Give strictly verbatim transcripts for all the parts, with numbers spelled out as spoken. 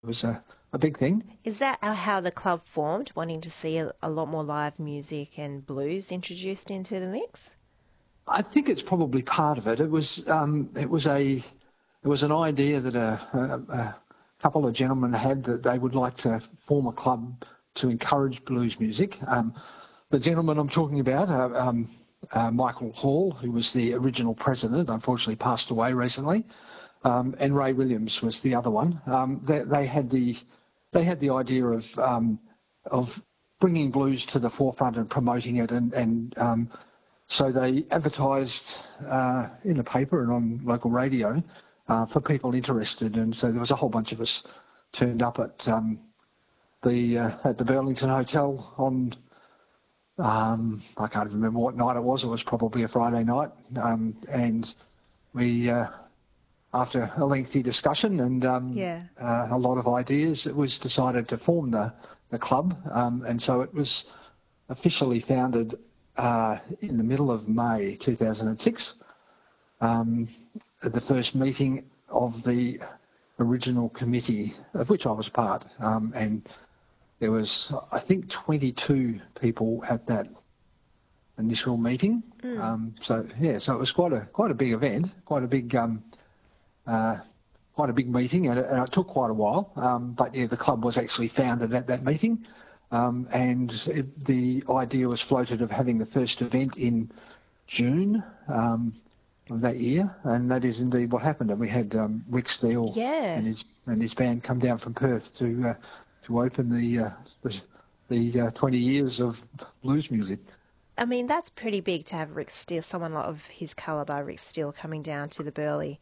it was a, a big thing. Is that how the club formed, wanting to see a, a lot more live music and blues introduced into the mix? I think it's probably part of it. It was um, it was a it was an idea that a, a, a couple of gentlemen had that they would like to form a club to encourage blues music. Um, the gentleman I'm talking about, uh, um, uh, Michael Hall, who was the original president, unfortunately passed away recently, um, and Ray Williams was the other one. Um, they, they had the they had the idea of um, of bringing blues to the forefront and promoting it, and and um, so they advertised uh, in the paper and on local radio uh, for people interested, and so there was a whole bunch of us turned up at um, the uh, at the Burlington Hotel on um, I can't even remember what night it was. It was probably a Friday night, um, and we uh, after a lengthy discussion and um, Yeah. uh, a lot of ideas, it was decided to form the the club, um, and so it was officially founded uh, in the middle of May two thousand six. Um, at the first meeting of the original committee, of which I was part, um, and there was, I think, twenty-two people at that initial meeting. Mm. Um, so yeah, so it was quite a quite a big event, quite a big um, uh, quite a big meeting, and it, and it took quite a while. Um, but yeah, the club was actually founded at that meeting, um, and it, the idea was floated of having the first event in June um, of that year, and that is indeed what happened. And we had um, Rick Steele Yeah. and his and his band come down from Perth to uh, to open the uh, the, the uh, twenty years of blues music. I mean, that's pretty big to have Rick Steele, someone of his calibre, Rick Steele, coming down to the Burleigh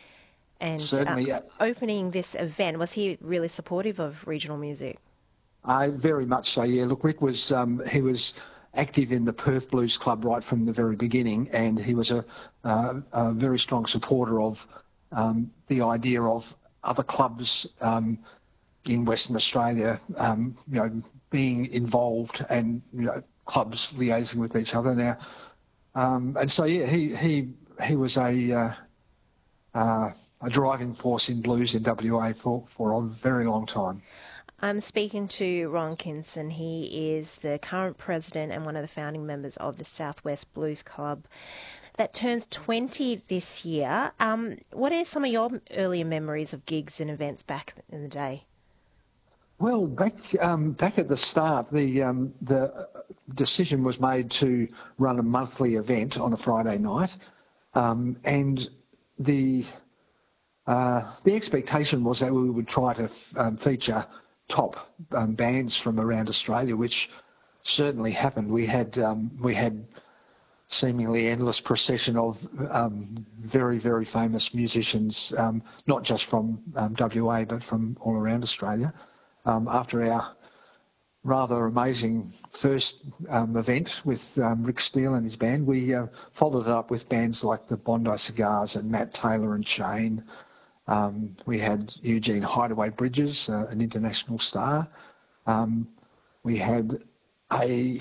and uh, Certainly, uh, opening this event. Was he really supportive of regional music? I very much so. Yeah, look, Rick was um, he was active in the Perth Blues Club right from the very beginning, and he was a, uh, a very strong supporter of um, the idea of other clubs um, in Western Australia, um, you know, being involved and you know clubs liaising with each other now. Um, and so yeah, he he he was a uh, uh, a driving force in blues in W A for for a very long time. I'm speaking to Ron Kinson. He is the current president and one of the founding members of the Southwest Blues Club that turns twenty this year. Um, what are some of your earlier memories of gigs and events back in the day? Well, back um, back at the start, the um, the decision was made to run a monthly event on a Friday night, um, and the uh, the expectation was that we would try to um, feature top um, bands from around Australia, which certainly happened. We had um, we had seemingly endless procession of um, very very famous musicians, um, not just from um, W A but from all around Australia. Um, after our rather amazing first um, event with um, Rick Steele and his band, we uh, followed it up with bands like the Bondi Cigars and Matt Taylor and Shane. Um, we had Eugene Hideaway Bridges, uh, an international star. Um, we had a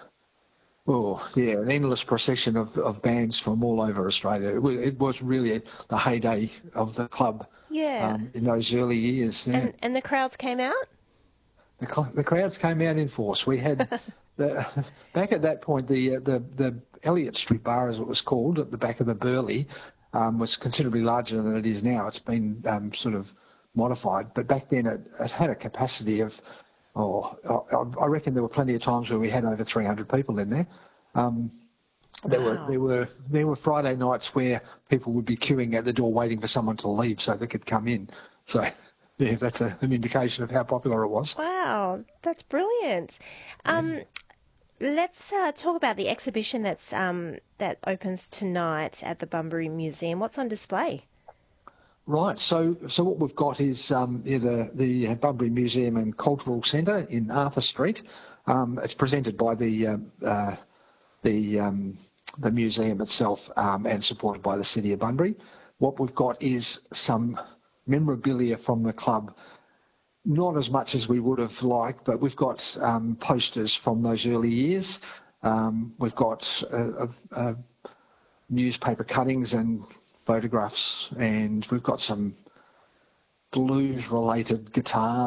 oh yeah, an endless procession of, of bands from all over Australia. It was, it was really the heyday of the club Yeah. um, in those early years. Yeah. And and the crowds came out? The, the crowds came out in force. We had the, back at that point the uh, the the Elliott Street Bar, as it was called, at the back of the Burleigh, um, was considerably larger than it is now. It's been um, sort of modified, but back then it, it had a capacity of, oh, I, I reckon there were plenty of times where we had over three hundred people in there. Um, there were there Wow. were there were Friday nights where people would be queuing at the door waiting for someone to leave so they could come in. So. Yeah, that's a, an indication of how popular it was. Wow, that's brilliant. Um, let's uh, talk about the exhibition that's um, that opens tonight at the Bunbury Museum. What's on display? Right. So, so what we've got is um, yeah, the the Bunbury Museum and Cultural Centre in Arthur Street. Um, it's presented by the uh, uh, the um, the museum itself um, and supported by the City of Bunbury. What we've got is some memorabilia from the club. Not as much as we would have liked, but we've got um, posters from those early years. Um, we've got uh, uh, newspaper cuttings and photographs, and we've got some blues-related guitar